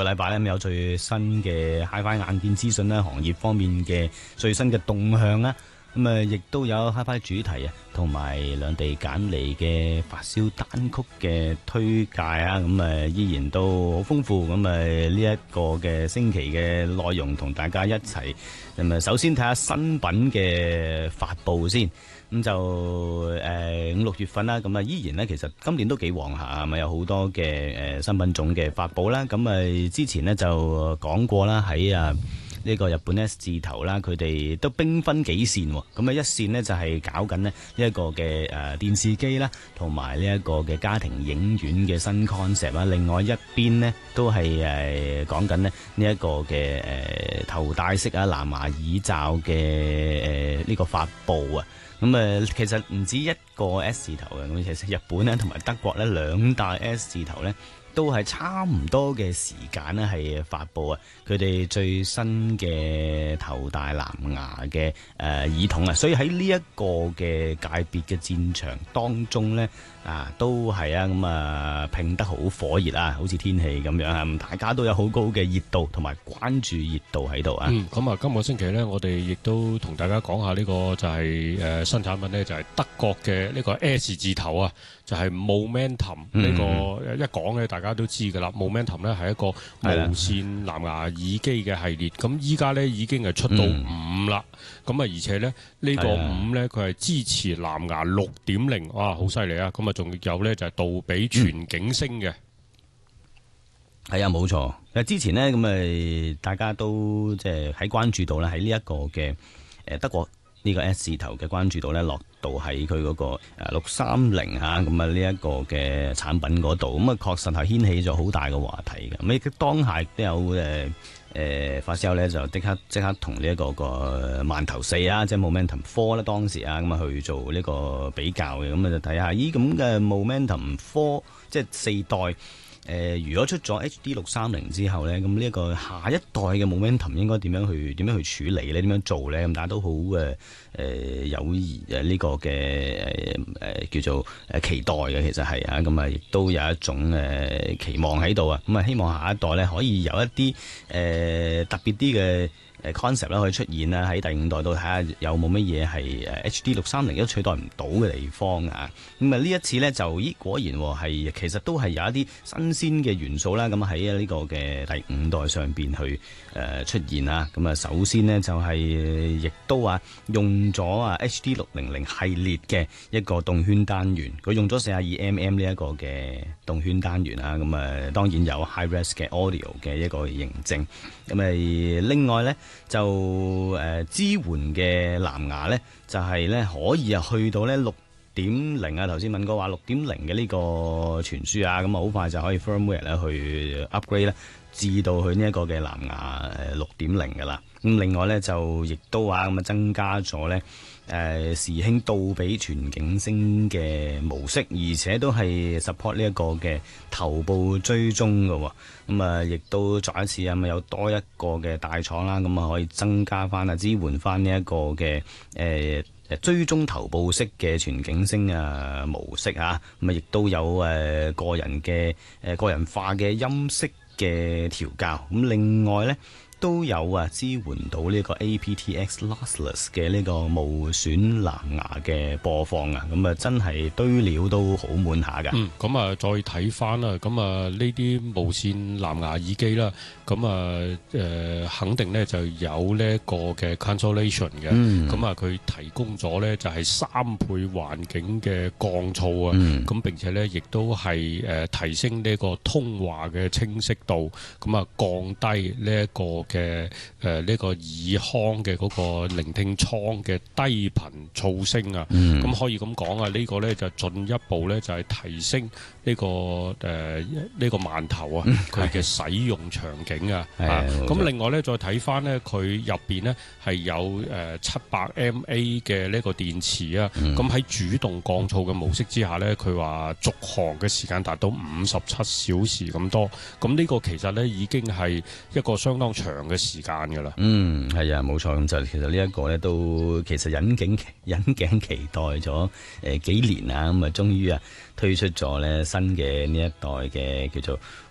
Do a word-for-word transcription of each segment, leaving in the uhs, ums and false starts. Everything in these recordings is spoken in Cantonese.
禮拜咧有最新嘅 Hi-Fi 硬件資訊啦，行業方面嘅最新嘅動向啦。咁啊，亦都有 Hi-Fi 主題啊，同埋兩地揀嚟嘅發燒單曲嘅推介啊，咁啊依然都好豐富。咁啊呢一個嘅星期嘅內容同大家一齊，咁啊首先睇下新品嘅發佈先。咁就誒五六月份啦，咁啊依然咧，其實今年都幾旺下，咪有好多嘅誒新品種嘅發佈啦。咁啊之前咧就講過啦，喺啊呢個日本 S 字頭啦，佢哋都兵分幾線喎。咁啊一線呢，就係搞緊咧呢一個嘅誒電視機啦，同埋呢一個嘅家庭影院嘅新 concept 啦。另外一邊呢，都係誒講緊咧呢一個嘅誒頭戴式啊藍牙耳罩嘅誒呢個發佈啊。咁誒，其實唔止一個 S 字頭嘅，咁其實日本咧同埋德國咧兩大 S 字頭咧，都係差唔多嘅時間咧係發佈啊，佢哋最新嘅頭戴藍牙嘅誒耳筒啊，所以喺呢一個嘅界別嘅戰場當中咧啊，都係啊咁啊拼得好火熱啊，好似天氣咁樣啊，大家都有好高嘅熱度同埋關注熱度喺度啊。 嗯，咁啊，今個星期咧，我哋亦都同大家講下呢個就係、是、誒、呃、新產品咧，就係德國嘅呢個 S 字頭啊，就係、是、Momentum 呢、這個、嗯、一講咧，大家都知㗎啦。Momentum 咧係一個無線藍牙耳機嘅系列，咁依家咧已經係出到五啦。咁、嗯、啊，而且咧呢、這個五咧佢係支持藍牙六點零，哇，好犀利啊！咁啊，仲有咧就係杜比全景聲嘅。 係啊，冇錯。誒，之前呢，咁誒，大家都即係喺關注到咧，喺呢一個嘅誒德國呢個 S 字頭嘅關注度咧，落到喺佢嗰個誒六三零嚇咁啊呢一個嘅產品嗰度，咁啊確實係掀起咗好大嘅話題嘅。咁亦當下都有誒誒發燒咧，就即刻即刻同呢一個個萬頭四啊，即係 Momentum Four 咧，當時啊咁啊去做呢個比較嘅，咁啊就睇下咦咁嘅 Momentum Four 即係四代。誒、呃，如果出咗 H D 六三零之後咧，咁呢一個下一代嘅 Momentum 應該點樣去點樣去處理咧？點樣做咧？咁大家都好誒誒有意誒呢個嘅誒誒叫做誒期待嘅，其實係啊，咁啊亦都有一種誒、呃、期望喺度啊，咁啊希望下一代咧可以有一啲誒、呃、特別啲嘅誒 concept 咧可以出現啦，喺第五代度睇下有冇乜嘢係誒 H D 六三零都取代唔到嘅地方啊！咁啊呢一次咧就咦果然係其實都係有一啲新鮮嘅元素啦，咁喺呢個嘅第五代上邊去誒出現啦。咁啊首先呢，就係亦都啊用咗啊 H D 六零零系列嘅一個動圈單元，佢用咗四十二 mm 呢一個嘅動圈單元啊。咁啊當然有 high res 嘅 audio 嘅一個認證。咁啊另外咧就誒、呃、支援嘅藍牙咧就係、是、咧可以啊去到咧六點零啊，頭先問過話六點零嘅呢個傳輸啊，咁啊好快就可以 firmware 咧去 upgrade 咧至到去呢一個嘅藍牙誒六點零噶啦。咁另外咧就亦都話咁啊增加咗咧誒時興杜比全景聲嘅模式，而且都係 support 呢一個嘅頭部追蹤嘅。咁啊亦都再一次啊有多一個嘅大廠啦，咁啊可以增加翻啊支援翻呢一個嘅誒誒追蹤頭部式嘅全景聲啊模式啊，咁啊亦都有誒個人嘅誒個人化嘅音色嘅調校。咁另外咧都有啊支援到呢個 A P T X Lossless 嘅呢個無損藍牙嘅播放啊，咁啊真係堆料都好滿下噶。 嗯，咁啊再睇翻啦，咁啊呢啲無線藍牙耳機啦，咁啊誒肯定咧就有呢一個嘅 cancellation 嘅，咁啊佢提供咗咧就係三倍環境嘅降噪啊，咁、嗯、並且咧亦都係誒提升呢個通話嘅清晰度，咁啊降低呢一個嘅誒呢個耳腔嘅嗰個聆聽倉嘅低頻噪聲啊，咁、嗯、可以咁講啊，呢、這個咧就進一步咧就係提升呢、這個誒呢、呃這個饅頭啊佢嘅使用場景啊，咁、啊、另外咧再睇翻咧佢入邊咧係有誒七百 mAh 嘅呢個電池啊，咁、嗯、喺主動降噪嘅模式之下咧，佢話續航嘅時間達到五十七小時咁多，咁呢個其實咧已經係一個相當長嘅時間㗎啦。 嗯，係啊，冇錯。咁就其實呢一個咧都其實引頸引頸期待咗誒、呃、幾年啊，咁啊終於啊推出咗咧新嘅呢一代嘅叫做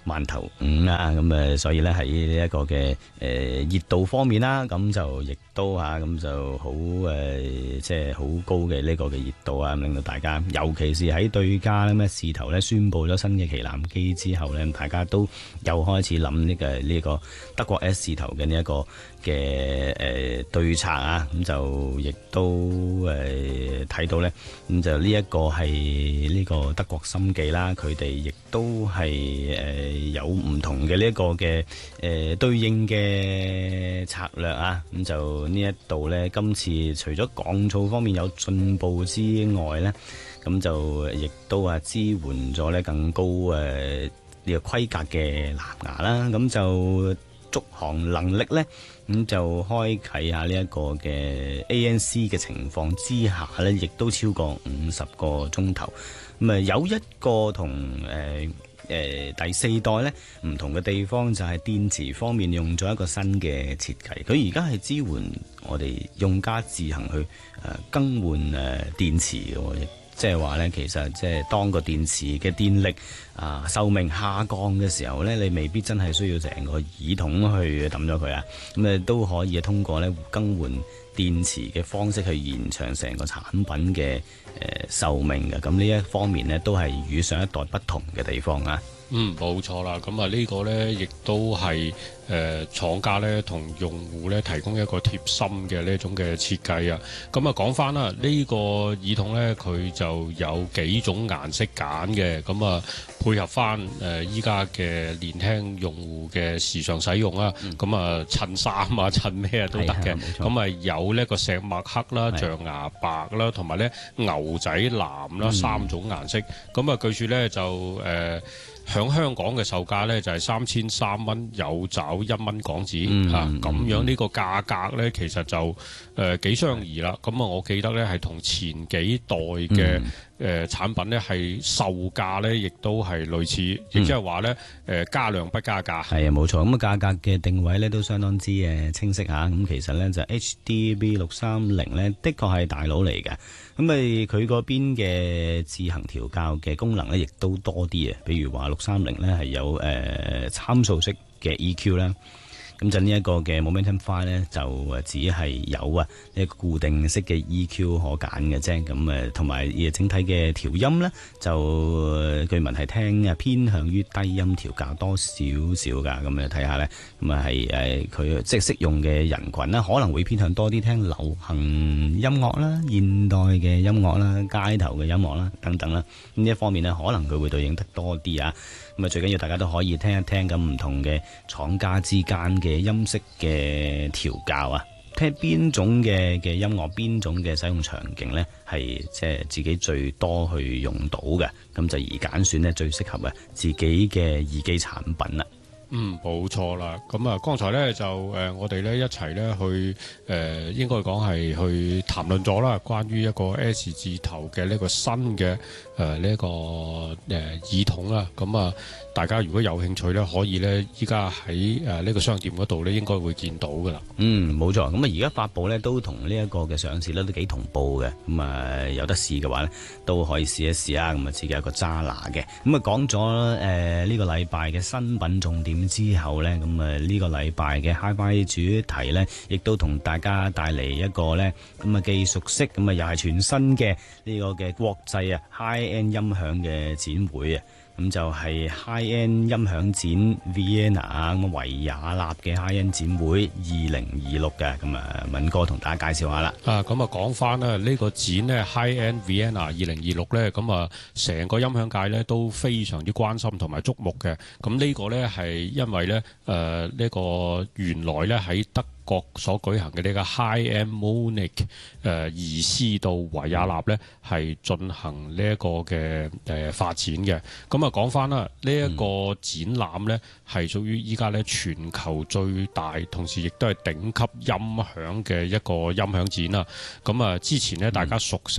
萬頭五啊，咁誒，所以咧喺呢一個嘅誒熱度方面啦，咁就亦都嚇咁就好誒，即係好高嘅呢個嘅熱度啊，令到大家，尤其是喺對家咧，咩事頭咧宣布咗新嘅旗艦機之後咧，大家都又開始諗呢個呢個德國 S 字頭嘅呢一個嘅誒對策啊，咁就亦都誒睇到咧，咁就呢一個係呢個德國心記啦，佢哋亦都係誒有唔同嘅呢一個嘅誒對應嘅策略啊，咁就呢一度咧，今次除咗降噪方面有進步之外咧，咁就亦都啊支援咗咧更高誒呢個規格嘅藍牙啦，咁就續航能力咧，咁就開啟下呢一個嘅 A N C 嘅情況之下咧，亦都超過五十個鐘頭。咁啊有一個同誒誒第四代咧唔同嘅地方就係電池方面用咗一個新嘅設計，佢而家係支援我哋用家自行去誒更換誒電池嘅。即係話咧，其實即係當個電池嘅電力啊壽命下降嘅時候咧，你未必真係需要成個耳筒去抌咗佢啊，咁誒都可以通過咧更換電池嘅方式去延長成個產品嘅誒壽命嘅。咁呢一方面咧都係與上一代不同嘅地方啊。 嗯，冇錯啦。咁啊呢個咧亦都係誒廠家咧同用戶咧提供一個貼心嘅呢種嘅設計啊。咁啊講翻啦，呢個耳筒咧佢就有幾種顏色揀嘅，咁啊配合翻誒依家嘅年輕用戶嘅時尚使用啊。咁啊襯衫啊襯咩啊都得嘅。咁啊有呢個石墨黑啦、象牙白啦，同埋咧牛仔藍啦、嗯、三種顏色。咁啊據說咧就誒。呃響香港嘅售價咧就係三千三蚊，有找一蚊港紙嚇，咁、嗯、樣呢個價格咧其實就誒幾相宜啦。咁啊，我記得咧係同前幾代嘅誒產品咧係售價咧亦都係類似，亦即係話咧誒加量不加價。係啊，冇錯。咁啊價格嘅定位咧都相當之誒清晰嚇。咁其實咧就 H D B 六三零咧，的確係大佬嚟嘅。咁咪佢嗰邊嘅自行調校嘅功能咧，亦都多啲啊。比如話六三零咧係有誒、呃、參數式嘅 E Q 啦。咁就呢一個嘅 Momentum Five 咧，就只係有啊呢個固定式嘅 E Q 可揀嘅啫。咁誒同埋整體嘅調音咧，就據聞係聽啊偏向於低音調校多少少噶。咁誒睇下咧，咁啊係誒佢即係適用嘅人群啦，可能會偏向多啲聽流行音樂啦、現代嘅音樂啦、街頭嘅音樂啦等等啦。咁呢一方面咧，可能佢會對應得多啲啊。咁啊，最緊要大家都可以聽一聽咁唔同嘅廠家之間嘅音色嘅調校啊，聽邊種嘅嘅音樂，邊種嘅使用場景呢，係即係自己最多去用到嘅，咁就而揀選呢最適合啊自己嘅耳機產品啦。嗯，冇錯啦。咁啊，剛才咧就誒、呃，我哋咧一齊咧去誒、呃，應該講係去談論咗啦，關於一個 S 字頭嘅呢個新嘅誒呢個誒耳筒啦。咁啊，大家如果有興趣咧，可以咧依家喺誒呢個商店嗰度咧，應該會見到噶啦。嗯， 冇錯。咁啊，而家發布咧都同呢一個嘅上市咧都幾同步嘅。咁啊，有得試嘅話咧，都可以試一試啊。咁啊，自己有個揸拿嘅。咁啊，講咗誒呢個禮拜嘅新品重點之後呢，咁啊呢個禮拜嘅 Hi-Fi 主題呢，亦都同大家帶嚟一個呢咁啊既熟悉咁啊又係全新嘅呢個嘅國際啊 High-End 音響嘅展會啊。咁就係 High-End 音響展 Vienna 咁維也納嘅 High-End 展會二零二六嘅。咁啊敏哥同大家介紹下啦。 啊，咁啊講翻啦，呢個展呢 High-End Vienna 二零二六咧，咁啊成個音響界咧都非常之關心同埋矚目嘅。咁呢個咧係因為咧誒呢個原來咧喺德國所舉行嘅呢個 High-End Munich 誒移師到維也納咧係進行呢一個嘅誒發展嘅。咁啊講翻啦，呢一個展覽咧係屬於依家咧全球最大，同時亦都係頂級音響嘅一個音響展啦。咁啊之前咧大家熟悉咧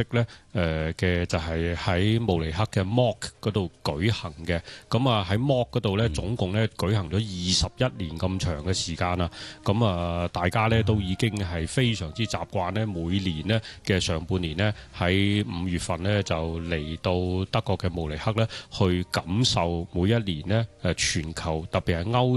誒嘅就係喺慕尼黑嘅 M O C 嗰度舉行嘅。咁啊喺 M O C 嗰度咧，總共咧舉行咗二十一年咁長嘅時間啦。咁啊，大家咧都已經係非常之習慣咧，每年呢嘅上半年呢，喺五月份呢，就嚟到德國嘅慕尼黑咧，去感受每一年呢誒全球特別係歐